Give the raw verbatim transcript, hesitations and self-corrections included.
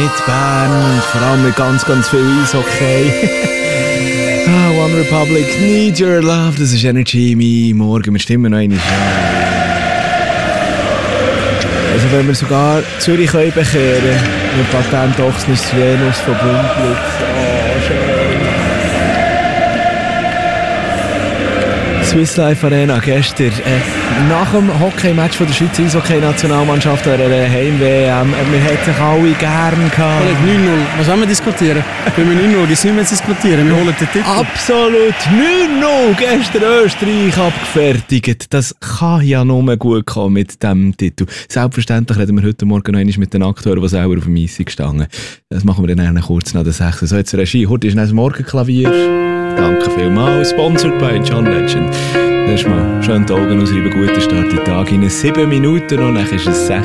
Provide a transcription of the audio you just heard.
mit Bern und vor allem mit ganz, ganz viel Eishockey. ah, One Republic, Need Your Love, das ist Energy, mein Morgen, wir stimmen noch einmal. Also wenn wir sogar Zürich können bekehren, mit Patent Ochsnis Venus von Bundlitz. Oh, schön. Swiss Life Arena gestern, äh, nach dem Hockey-Match von der Schweizer Eishockey-Nationalmannschaft der Heim-W M, wir hätten sich alle gern gehabt. neun null, was wollen wir diskutieren? Wenn wir neun null, gibt es nicht mehr zu diskutieren, wir holen den Titel. Absolut, neun null, gestern Österreich abgefertigt. Das kann ja nur gut kommen mit diesem Titel. Selbstverständlich reden wir heute Morgen noch einmal mit den Akteuren, die selber auf dem Eis sind gestanden. Das machen wir dann kurz nach der sechs. So, jetzt Regie, heute ist ein Morgenklavier. Danke vielmals. Sponsored by John Legend. Erstmal schön die Augen ausreiben, guten Start in den Tag. In sieben Minuten und dann ist es sechs.